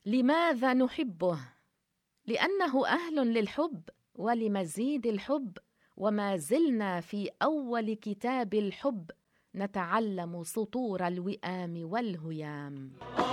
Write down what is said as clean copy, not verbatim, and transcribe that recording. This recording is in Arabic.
لماذا نحبه؟ لأنه أهل للحب ولمزيد الحب، وما زلنا في أول كتاب الحب نتعلم سطور الوئام والهيام.